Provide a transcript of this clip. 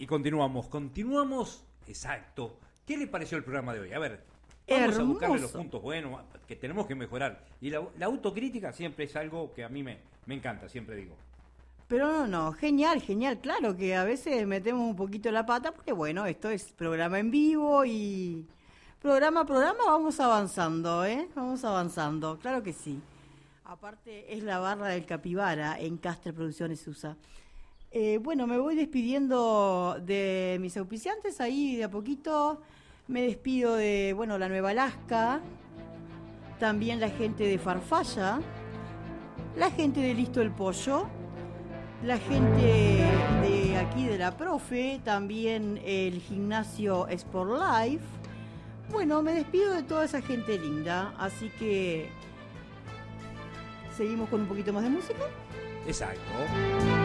Y continuamos, exacto. ¿Qué le pareció el programa de hoy? A ver, vamos a buscarle los puntos buenos que tenemos que mejorar. Y la autocrítica siempre es algo que a mí me encanta, siempre digo. Pero no, genial, claro que a veces metemos un poquito la pata porque bueno, esto es programa en vivo y programa a programa vamos avanzando, vamos avanzando, claro que sí. Aparte es la barra del Capibara en Castre Producciones USA. Bueno, me voy despidiendo de mis auspiciantes ahí de a poquito. Me despido de, bueno, la Nueva Alaska, también la gente de Farfalla, la gente de Listo el Pollo, la gente de aquí de la Profe, también el gimnasio Sport Life. Bueno, me despido de toda esa gente linda, así que seguimos con un poquito más de música. Exacto.